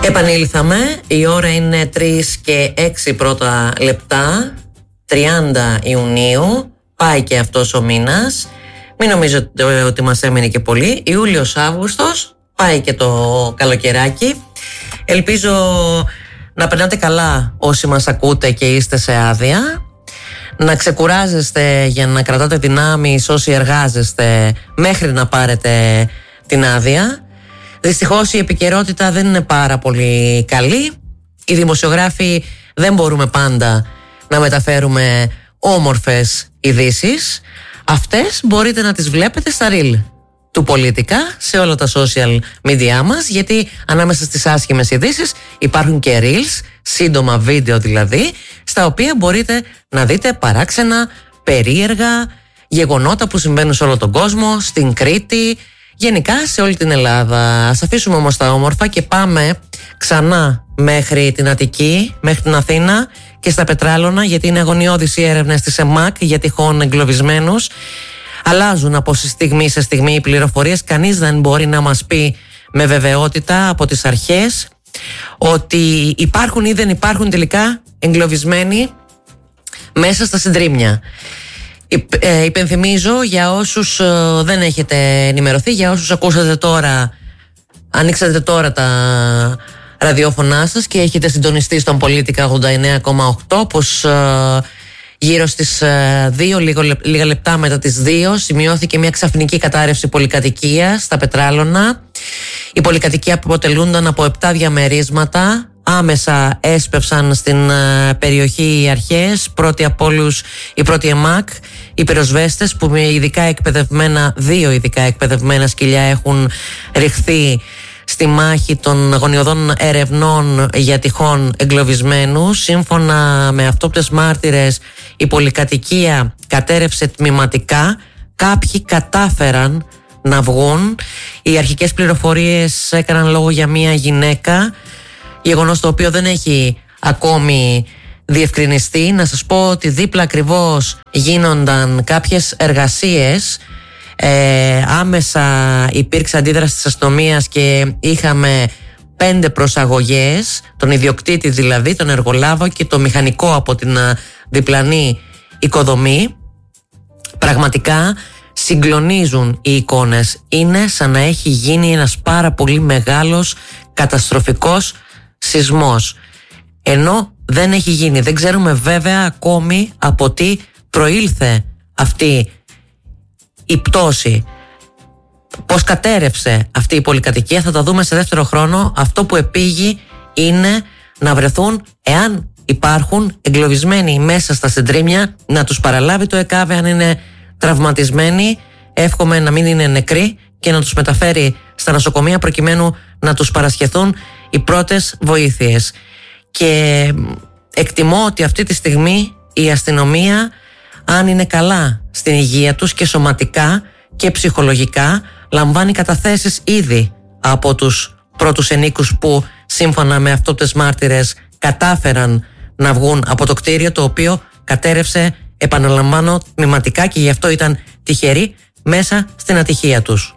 Επανήλθαμε, η ώρα είναι 3 και 6 πρώτα λεπτά, 30 Ιουνίου, πάει και αυτός ο μήνας. Μην νομίζετε ότι μας έμεινε και πολύ, Ιούλιος-Αύγουστος, πάει και το καλοκαιράκι. Ελπίζω να περνάτε καλά όσοι μας ακούτε και είστε σε άδεια, να ξεκουράζεστε για να κρατάτε δυνάμεις όσοι εργάζεστε μέχρι να πάρετε την άδεια. Δυστυχώς η επικαιρότητα δεν είναι πάρα πολύ καλή. Οι δημοσιογράφοι δεν μπορούμε πάντα να μεταφέρουμε όμορφες ειδήσεις. Αυτές μπορείτε να τις βλέπετε στα reel του Πολίτικα, σε όλα τα social media μας, γιατί ανάμεσα στις άσχημες ειδήσεις υπάρχουν και reels, σύντομα βίντεο δηλαδή, στα οποία μπορείτε να δείτε παράξενα, περίεργα γεγονότα που συμβαίνουν σε όλο τον κόσμο, στην Κρήτη, γενικά σε όλη την Ελλάδα. Ας αφήσουμε όμως τα όμορφα και πάμε ξανά μέχρι την Αττική, μέχρι την Αθήνα και στα Πετράλωνα, γιατί είναι αγωνιώδεις οι έρευνες της ΕΜΑΚ για τυχόν εγκλωβισμένους. Αλλάζουν από στιγμή σε στιγμή οι πληροφορίες. Κανείς δεν μπορεί να μας πει με βεβαιότητα από τις αρχές ότι υπάρχουν ή δεν υπάρχουν τελικά εγκλωβισμένοι μέσα στα συντρίμμια. Υπενθυμίζω για όσους δεν έχετε ενημερωθεί, για όσους ακούσατε τώρα, ανοίξατε τώρα τα ραδιόφωνά σας και έχετε συντονιστεί στον Πολίτικα 89,8, πως γύρω στις 2, λίγα λεπτά μετά τις 2, σημειώθηκε μια ξαφνική κατάρρευση πολυκατοικίας στα Πετράλωνα. Η πολυκατοικία αποτελούνταν από 7 διαμερίσματα. Άμεσα έσπευσαν στην περιοχή οι αρχές, πρώτοι από όλους η πρώτη ΕΜΑΚ, οι πυροσβέστες που με ειδικά εκπαιδευμένα, 2 ειδικά εκπαιδευμένα σκυλιά έχουν ρηχθεί στη μάχη των αγωνιωδών ερευνών για τυχόν εγκλωβισμένους. Σύμφωνα με αυτόπτες μάρτυρες, η πολυκατοικία κατέρευσε τμηματικά. Κάποιοι κατάφεραν να βγουν. Οι αρχικές πληροφορίες έκαναν λόγο για μία γυναίκα, γεγονός το οποίο δεν έχει ακόμη διευκρινιστεί. Να σας πω ότι δίπλα ακριβώς γίνονταν κάποιες εργασίες. Άμεσα υπήρξε αντίδραση της αστυνομίας και είχαμε 5 προσαγωγές, τον ιδιοκτήτη δηλαδή, τον εργολάβο και το μηχανικό από την διπλανή οικοδομή. Πραγματικά συγκλονίζουν οι εικόνες. Είναι σαν να έχει γίνει ένας πάρα πολύ μεγάλος καταστροφικός σεισμός, ενώ δεν έχει γίνει. Δεν ξέρουμε βέβαια ακόμη από τι προήλθε αυτή η πτώση, πώς κατέρευσε αυτή η πολυκατοικία. Θα τα δούμε σε δεύτερο χρόνο. Αυτό που επήγει είναι να βρεθούν, εάν υπάρχουν εγκλωβισμένοι μέσα στα συντρίμμια, να τους παραλάβει το ΕΚΑΒ. Αν είναι τραυματισμένοι, εύχομαι να μην είναι νεκροί, και να τους μεταφέρει στα νοσοκομεία προκειμένου να τους παρασχεθούν οι πρώτες βοήθειες. Και εκτιμώ ότι αυτή τη στιγμή η αστυνομία, αν είναι καλά στην υγεία τους και σωματικά και ψυχολογικά, λαμβάνει καταθέσεις ήδη από τους πρώτους ενίκους που σύμφωνα με αυτόπτες μάρτυρες κατάφεραν να βγουν από το κτίριο, το οποίο κατέρευσε, επαναλαμβάνω, τμηματικά, και γι' αυτό ήταν τυχεροί μέσα στην ατυχία τους.